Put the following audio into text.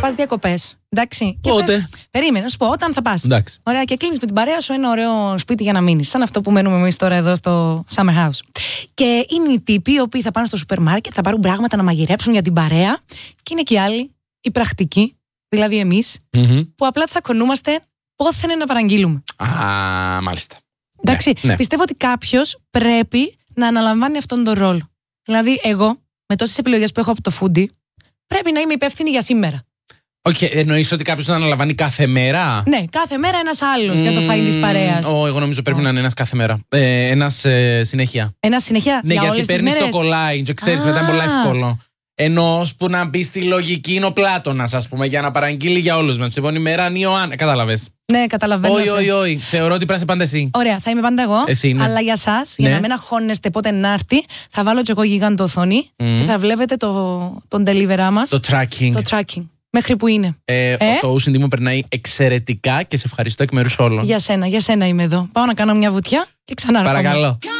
πας διακοπές. Εντάξει. Πότε? Περίμενε, να σου πω, όταν θα πας. Εντάξει. Ωραία, και κλείνεις με την παρέα σου ένα ωραίο σπίτι για να μείνεις. Σαν αυτό που μένουμε εμείς τώρα εδώ στο Summer House. Και είναι οι τύποι οι οποίοι θα πάνε στο σούπερ μάρκετ, θα πάρουν πράγματα να μαγειρέψουν για την παρέα. Και είναι και οι άλλοι, οι πρακτικοί, δηλαδή εμείς, που απλά τσακωνούμαστε πόθεν να παραγγείλουμε. Α, μάλιστα. Εντάξει. Ναι. Πιστεύω ότι κάποιος πρέπει να αναλαμβάνει αυτόν τον ρόλο. Δηλαδή, εγώ, με τόσες επιλογές που έχω από το foodie, πρέπει να είμαι υπεύθυνη για σήμερα. Εννοείς ότι κάποιος να αναλαμβάνει κάθε μέρα? Ναι, κάθε μέρα ένας άλλος για το φαΐν της παρέας. Εγώ νομίζω πρέπει να είναι ένας κάθε μέρα. Ένας συνέχεια. Ένας συνέχεια. Ναι, για γιατί όλες τις παίρνεις το μέρες. κολλάει και ξέρεις, μετά είναι πολύ εύκολο. Ενώ ώσπου να μπει στη λογική είναι ο Πλάτωνας, ας πούμε, για να παραγγείλει για όλους μας. Την επόμενη μέρα είναι η Ιωάννα. Κατάλαβες? Ναι, καταλαβαίνω. Όχι. Θεωρώ ότι πρέπει να είσαι πάντα εσύ. Ωραία, θα είμαι πάντα εγώ. Εσύ, ναι. Αλλά για εσάς, Ναι. για να μην αγχώνεστε πότε να έρθει, θα βάλω κι εγώ γίγαντο οθόνη και θα βλέπετε τον delivery μας. Το tracking. Το tracking. Μέχρι που είναι. Το Ουσιντι μου περνάει εξαιρετικά και σε ευχαριστώ εκ μέρους όλων. Για σένα είμαι εδώ. Πάω να κάνω μια βουτιά και ξανά. Παρακαλώ.